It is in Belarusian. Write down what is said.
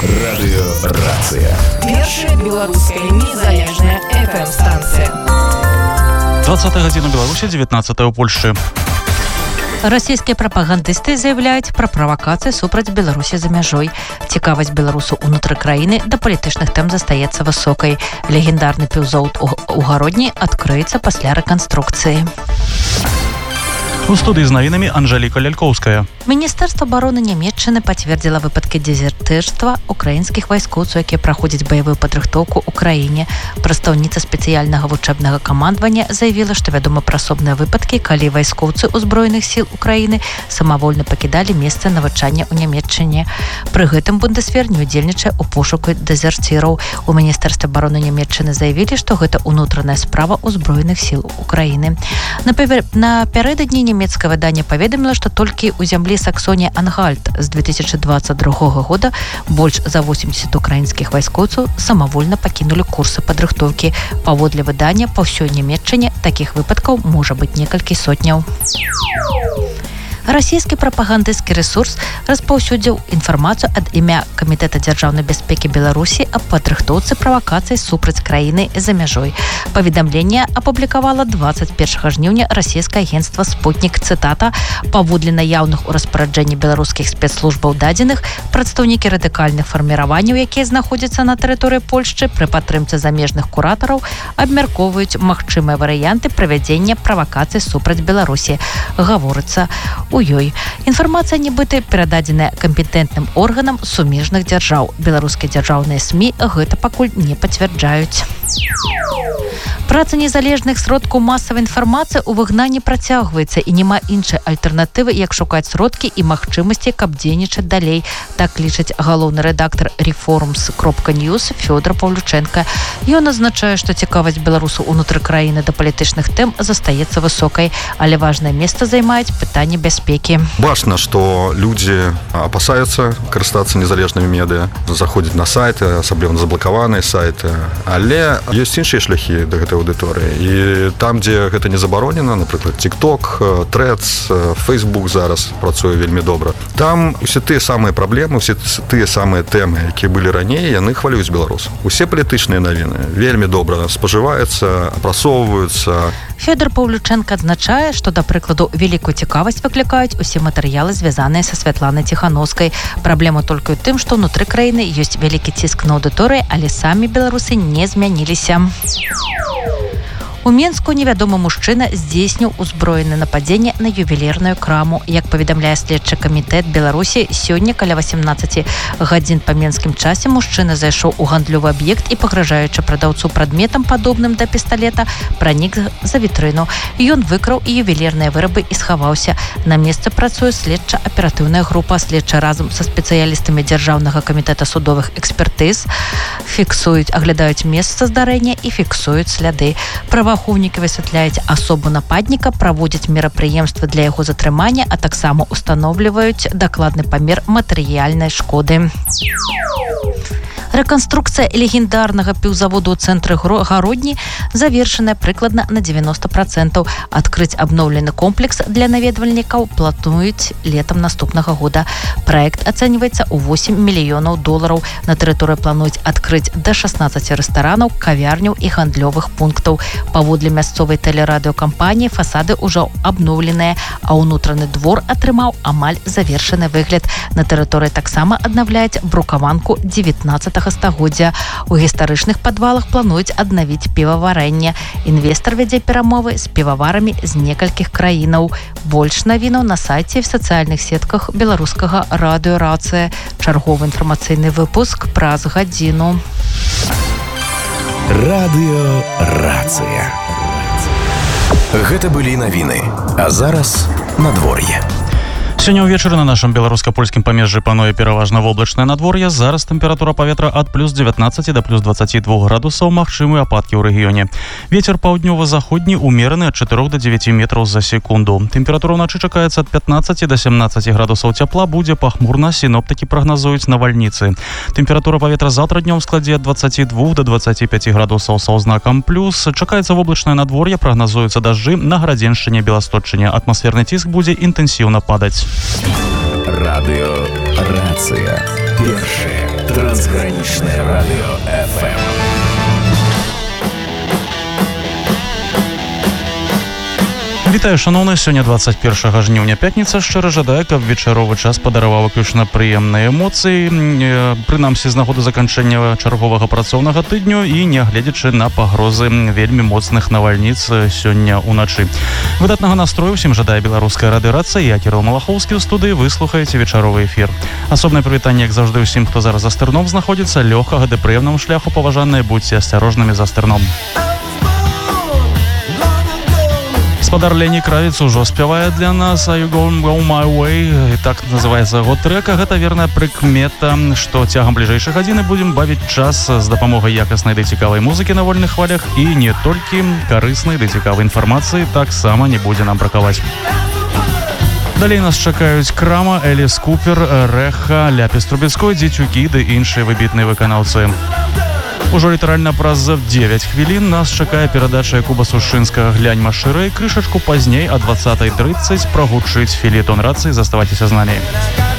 Радыёрацыя. Першая беларуская незалежная FM-станція. 20 гадзіна Беларусі, 19 у Польшчы. Расійскія прапагандысты заяўляюць пра правакацыі супраць Беларусі за мяжой. Цікавасць беларусаў унутры краіны да палітычных тэм застаецца высокай. Легендарны піўзавод у Гародні адкрыецца пасля рэканструкцыі. У студыі з навінамі Анжэліка Лялькоўская. Міністэрства абароны Нямецчыны пацвердзіла выпадкі дэзертырства украінскіх вайскоўцаў, якія праходзяць баявую падрыхтоўку ў краіне. Прадстаўніца спецыяльнага вучэбнага камандавання заявіла, што вядома пра асобныя выпадкі, калі вайскоўцы ўзброеных сіл Украіны самавольна пакідалі месца навучання ў Нямецчыне. Пры гэтым Бундесвер не ўдзельнічае ў пошуку дэзерціраў. У Міністэрстве абароны Нямецчыны заявілі, што гэта ўнутраная справа ўзброеных сіл Украіны. Напярэдадні нямецкае выданне паведаміла, што толькі ў зямлі Саксонія-Ангальт з 2022 года больш за 80 украінскіх вайскоўцаў самавольна пакінулі курсы падрыхтоўкі. Паводле выдання, па ўсёй Нямецчыне такіх выпадкаў можа быць некалькі сотняў. Расійскі прапагандысцкі рэсурс распаўсюдзіў інфармацыю ад імя Камітэта дзяржаўнай бяспекі Беларусі аб падрыхтоўцы правакацый супраць краіны за мяжой. Паведамленне апублікавала 21 жніўня расійскае агенцтва «Спутнік». Цытата: «Паводле наяўных у распараджэнні беларускіх спецслужбаў дадзеных, прадстаўнікі радыкальных фарміраванняў, якія знаходзяцца на тэрыторыі Польшчы, пры падтрымцы замежных куратараў абмяркоўваюць магчымыя варыянты правядзення правакацый супраць Беларусі». Гаворыцца у ёй. Інфармацыя нібыта перададзеная кампетэнтным органам сумежных дзяржаў. Беларускія дзяржаўныя СМІ гэта пакуль не пацвярджаюць. Праца незалежных сродкаў масавай інфармацыі ў выгнанні працягваецца, і няма іншай альтэрнатывы, як шукаць сродкі і магчымасці, каб дзейнічаць далей. Так лічыць галоўны рэдактар Reforms.News Фёдор Паўлючэнка. Ён азначае, што цікавасць беларусаў унутры краіны да палітычных тэм застаецца высокай, але важнае месца займаюць пытанні бяспекі. Бачна, што людзі апасаюцца карыстацца незалежнымі медыа, заходзяць на сайты, асабліва на заблакаваныя сайты, але ёсць іншыя шляхі да гэтай аўдыторыі. І там, дзе гэта не забаронена, напрыклад, TikTok, Threads, Facebook зараз працуе вельмі добра. Там усе тыя самыя праблемы, усе тыя самыя тэмы, якія былі раней, яны хвалююць беларусаў. Усе палітычныя навіны вельмі добра спажываюцца, апрасоўваюцца. Фёдор Паўлючэнка адзначае, што, да прыкладу, вялікую цікавасць выклікаюць усе матэрыялы, звязаныя са Святланай Ціхановскай. Праблема толькі ў тым, што ўнутры краіны ёсць вялікі ціск на аўдыторыі, але самі беларусы не змяніліся. У Менску невядомы мужчына здзейсніў узброенае нападзенне на ювелірную краму. Як паведамляе следчы камітэт Беларусі, сёння каля 18 гадзін па менскім часе мужчына зайшоў у гандлёвы аб'ект і, пагражаючы прадаўцу прадметам, падобным да пісталета, пранік за вітрыну. Ён выкраў і ювелірныя вырабы і схаваўся. На месцы працуе следча-аператыўная група. Следчы разам са спецыялістамі Дзяржаўнага камітэта судовых экспертыз аглядаюць месца здарэння і фіксуюць сляды. Праваахоўнікі высвятляюць асобу нападніка, праводзяць мерапрыемствы для яго затрымання, а таксама устаноўліваюць дакладны памер матэрыяльнай шкоды. Рэканструкцыя легендарнага піўзаводу ў цэнтры Гародні завершаная прыкладна на 90%. Адкрыць абноўлены комплекс для наведвальнікаў плануюць летам наступнага года. Праект ацэньваецца ў $8 мільёнаў. На тэрыторыі плануюць адкрыць да 16 рэстаранаў, кавярняў і гандлёвых пунктаў. Паводле мясцовай тэлерадыёкампаніі фасады ўжо абноўленыя, а ўнутраны двор атрымаў амаль завершаны выгляд. На тэрыторыі таксама аднаўляюць брукаванку 19 стагоддзя. У гістарычных падвалах плануюць аднавіць піваварэнне. Інвестар вядзе перамовы з піваварамі з некалькіх краінаў. Больш навінаў на сайце і в сацыяльных сетках беларускага радыёрацыя. Чарговы інфармацыйны выпуск праз гадзіну. Радыёрацыя. Гэта былі навіны. А зараз надвор'е. Сёння ўвечары на нашым беларуска-польскім памежжы пануе пераважна воблачнае надвор'е. Зараз тэмпература паветра ад плюс 19 да плюс 22 градусаў, магчымыя ападкі ў рэгіёне. Вецер паўднёва-заходні умераны ад 4 до 9 метраў за секунду. Тэмпература ўначы чакаецца ад 15 до 17 градусаў цяпла, будзе пахмурна, сіноптыкі прагназуюць навальніцы. Тэмпература паветра заўтра днём складзе ад 22 до 25 градусаў са ўзнакам плюс. Чакаецца воблачнае надвор'е, прагназуюцца дажджы на Градзеншчыне, Беласточчыне. Атмасферны ціск будзе інтэнсіўна падаць. Радиорация. Первое трансграничное радио FM. Вітаю, шановны, сёння 21 жніўня пятніца. Шчыра жадаю, каб вечаровы час падараваў выключна прыемныя эмоцыі, прынамсі з нагоды заканчэння чарговага працоўнага тыдню і нягледзячы на пагрозы вельмі моцных навальніц сёння ўначы. Выдатнага настрою ўсім жадае беларуская радыёрацыя. Я Кірыл Малахоўскі ў студыі. Вы слухаеце вечаровы эфір. Асобнае прывітанне, як заўжды, усім, хто зараз за стырном знаходзіцца. Лёгкага ды прыемнаму шляху, паважаныя, будьце асцярожнымі за стырном. Гаспадар Лені Кравец ужо спявае для нас «Are you gonna go my way?» Так называецца яго трэк. Гэта верная прыкмета, што цягам бліжэйшай гадзіны будзем бавіць час з дапамогай якаснай ды цікавай музыкі на вольных хвалях і не толькі карыснай ды цікавай інфармацыі таксама не будзе нам бракаваць. Далей нас чакаюць Крама, Эліс Купер, Рэха, Ляпіс Трубецкой, Дзецюкі ды іншыя выбітныя выканаўцы. Ужо літаральна праз 9 хвілін нас чакае перадача Якуба Сушынскага «Глянь машыра» і крышачку пазней о 20:30 прагучыць філетон рацыі. Заставайцеся з намі.